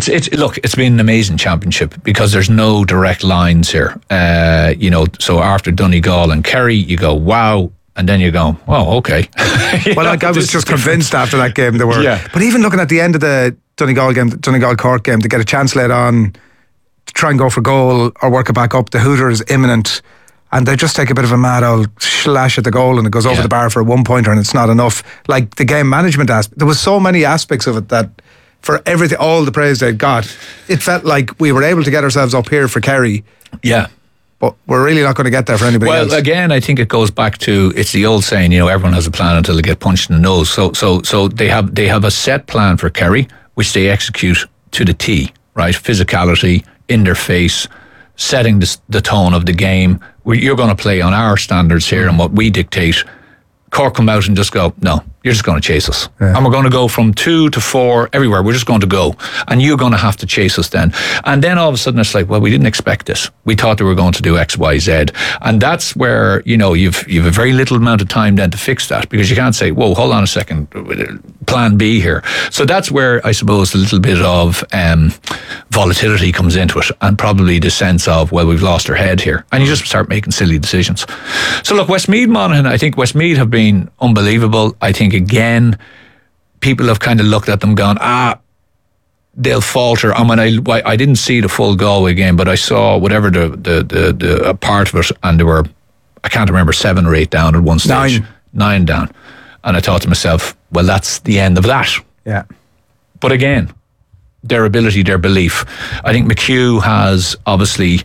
It's been an amazing championship because there's no direct lines here. So after Donegal and Kerry, you go, wow. And then you go, oh, okay. Well, I was just convinced after that game there were. Yeah. But even looking at the end of the Donegal game, Donegal Cork game, to get a chance late on, to try and go for goal or work it back up, the hooter is imminent. And they just take a bit of a mad old slash at the goal and it goes over the bar for a 1-pointer and it's not enough. Like the game management aspect, there was so many aspects of it that for everything, all the praise they got, it felt like we were able to get ourselves up here for Kerry. Yeah. But we're really not going to get there for anybody else. Well, again, I think it goes back to, it's the old saying, everyone has a plan until they get punched in the nose. So they have a set plan for Kerry, which they execute to the T, right? Physicality, in their face, setting the tone of the game. You're going to play on our standards here and what we dictate. Cork come out and just go, no, you're just going to chase us. Yeah. And we're going to go from 2 to 4 everywhere. We're just going to go. And you're going to have to chase us then. And then all of a sudden it's like, well, we didn't expect this. We thought they were going to do X, Y, Z. And that's where, you've a very little amount of time then to fix that because you can't say, whoa, hold on a second, plan B here. So that's where I suppose a little bit of volatility comes into it and probably the sense of, well, we've lost our head here. And you just start making silly decisions. So look, Westmeath Monaghan, I think Westmeath have been unbelievable. I think again, people have kind of looked at them gone, they'll falter. And when I didn't see the full Galway game, but I saw whatever the part of it, and there were, I can't remember, 7 or 8 down at one stage. 9 down. And I thought to myself, well, that's the end of that. Yeah. But again, their ability, their belief. I think McHugh has obviously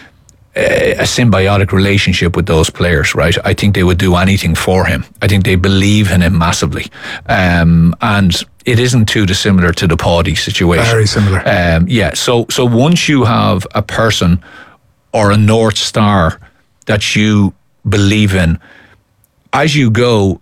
a symbiotic relationship with those players, right? I think they would do anything for him. I think they believe in him massively. And it isn't too dissimilar to the Paddy situation. Very similar. So once you have a person or a North Star that you believe in, as you go,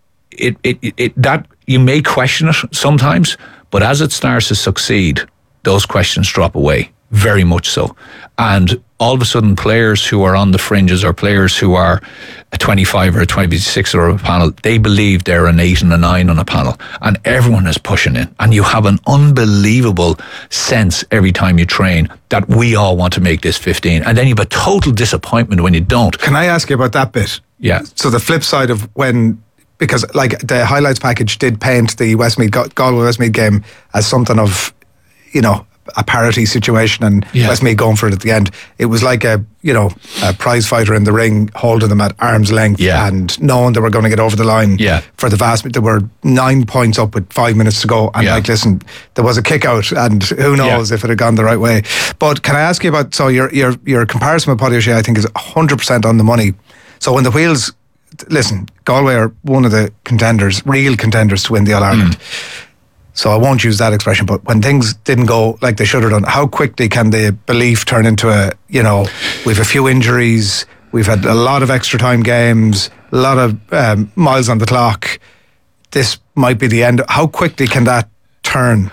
that you may question it sometimes, but as it starts to succeed, those questions drop away. Very much so. And all of a sudden players who are on the fringes or players who are a 25 or a 26 or a panel, they believe they're an 8 and a 9 on a panel and everyone is pushing in and you have an unbelievable sense every time you train that we all want to make this 15 and then you have a total disappointment when you don't. Can I ask you about that bit? Yeah. So the flip side of when, because like the highlights package did paint the Galway Westmeath game as something of, a parity situation and Westmeath going for it at the end. It was like a prize fighter in the ring holding them at arm's length and knowing they were going to get over the line for the vast. There were 9 points up with 5 minutes to go and listen, there was a kick out and who knows if it had gone the right way. But can I ask you about, so your comparison with Paddy O'Shea I think is 100% on the money. So when the wheels, listen, Galway are one of the real contenders to win the All-Ireland. So I won't use that expression, but when things didn't go like they should have done, how quickly can the belief turn into we've a few injuries, we've had a lot of extra time games, a lot of miles on the clock, this might be the end. How quickly can that turn?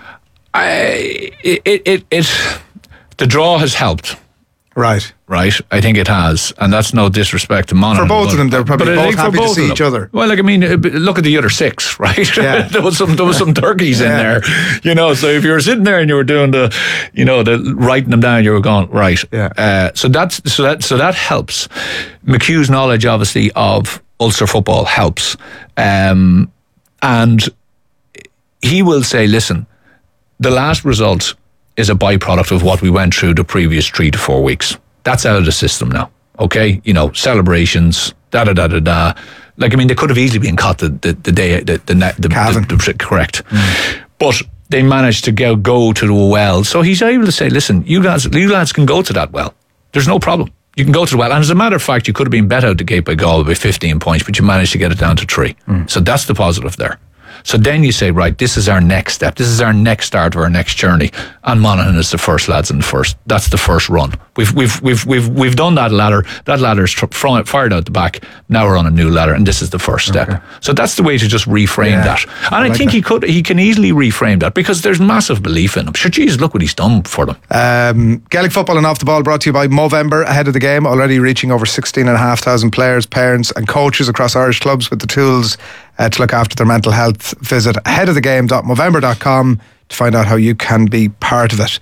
The draw has helped. Right. I think it has, and that's no disrespect to Monaghan. For both of them, they're probably both happy to see each other. Well, look at the other 6, right? Yeah. there was some turkeys in there, So if you were sitting there and you were doing the writing them down, you were going right. Yeah. So that helps. McHugh's knowledge, obviously, of Ulster football helps, and he will say, listen, the last result is a byproduct of what we went through the previous 3 to 4 weeks. That's out of the system now. Okay, celebrations, da. Like they could have easily been caught the day the correct, but they managed to go to the well. So he's able to say, listen, you lads can go to that well. There's no problem. You can go to the well. And as a matter of fact, you could have been bet out the gate by Galway by 15 points, but you managed to get it down to 3. So that's the positive there. So then you say, right, this is our next step. This is our next start of our next journey. And Monaghan is the first lads in the first. That's the first run. We've done that ladder. That ladder's fired out the back. Now we're on a new ladder, and this is the first step. Okay. So that's the way to just reframe that. And I think he can easily reframe that because there's massive belief in him. Sure, geez, look what he's done for them. Gaelic football and off the ball brought to you by Movember. Ahead of the game, already reaching over 16,500 players, parents, and coaches across Irish clubs with the tools to look after their mental health. Visit aheadofthegame.movember.com to find out how you can be part of it.